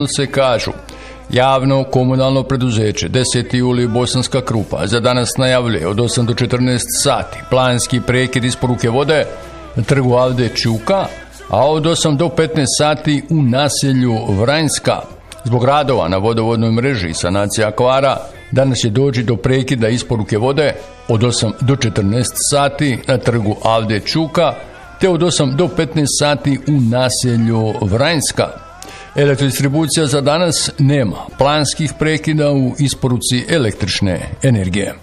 se kažu. Javno komunalno preduzeće 10. juli Bosanska Krupa za danas najavljuje od 8 do 14 sati planski prekid isporuke vode na trgu Avde Čuka, a od 8 do 15 sati u naselju Vranjska. Zbog radova na vodovodnoj mreži i sanacija kvara danas je doći do prekida isporuke vode od 8 do 14 sati na trgu Avde Čuka te od 8 do 15 sati u naselju Vranjska. Elektrodistribucija za danas nema planskih prekida u isporuci električne energije.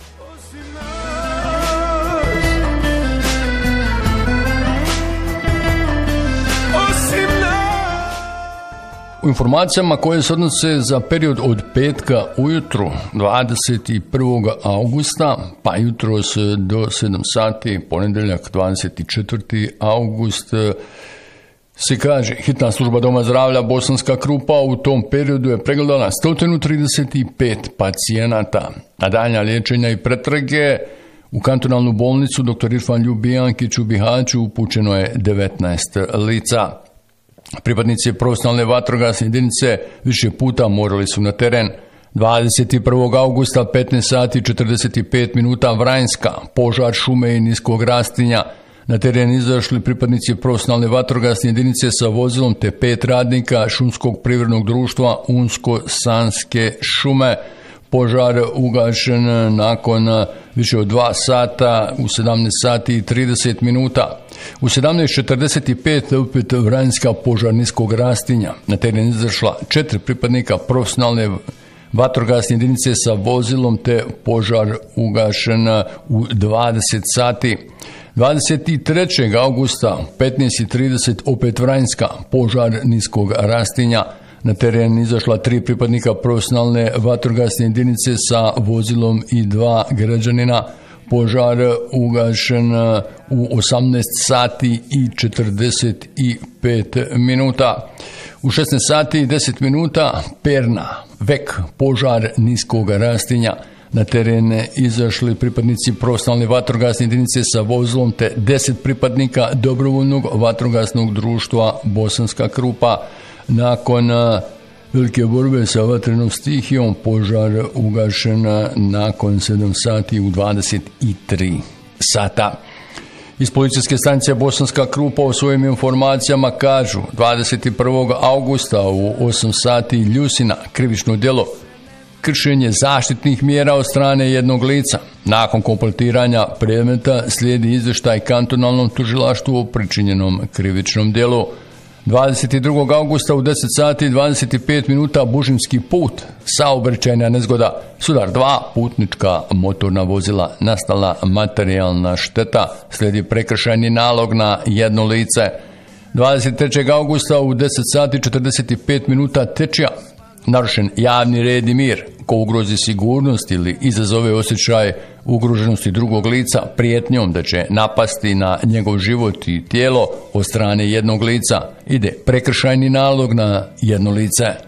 U informacijama koje se odnose za period od petka ujutru 21. augusta pa jutros do 7 sati, ponedjeljak 24. august, se kaže, hitna služba Doma zdravlja Bosanska Krupa u tom periodu je pregledala 135 pacijenata. Na daljnja liječenja i pretrage u kantonalnu bolnicu dr. Irfan Ljubijankić u Bihaću upućeno je 19 lica. Pripadnici profesionalne vatrogasne jedinice više puta morali su na teren. 21. augusta 15 sati 45 minuta Vranjska, požar šume i niskog rastinja. Na teren izašli pripadnici profesionalne vatrogasne jedinice sa vozilom te 5 radnika šumskog privrednog društva Unsko-Sanske šume. Požar ugašen nakon više od 2 sata u 17 sati i 30 minuta. U 17:45 opet Vranjska, požar niskog rastinja. Na teren izašla 4 pripadnika profesionalne vatrogasne jedinice sa vozilom te požar ugašen u 20 sati. 23. augusta 15:30 opet Vranjska, požar niskog rastinja. Na teren izašla 3 pripadnika profesionalne vatrogasne jedinice sa vozilom i 2 građanina. Požar ugašen u 18 sati i 45 minuta. U 16 sati i 10 minuta Perna, Vek, požar niskog rastinja. Na teren izašli pripadnici profesionalne vatrogasne jedinice sa vozilom te 10 pripadnika dobrovoljnog vatrogasnog društva Bosanska Krupa. Nakon velike borbe sa vatrenom stihijom, požar ugašen nakon 7 sati u 23 sata. Iz policijske stanice Bosanska Krupa o svojim informacijama kažu 21. augusta u 8 sati Ljusina, krivično djelo kršenje zaštitnih mjera od strane jednog lica. Nakon kompletiranja predmeta slijedi izvještaj kantonalnom tužilaštvu o pričinjenom krivičnom djelu. 22. augusta u 10 sati i 25 minuta Bužimski put, saobraćajna nezgoda, sudar 2 putnička motorna vozila, nastala materijalna šteta, slijedi prekršajni nalog na jedno lice. 23. augusta u 10 sati 45 minuta Tečija, narušen javni red i mir, ko ugrozi sigurnost ili izazove osjećaj ugroženosti drugog lica prijetnjom da će napasti na njegov život i tijelo od strane jednog lica, ide prekršajni nalog na jedno lice.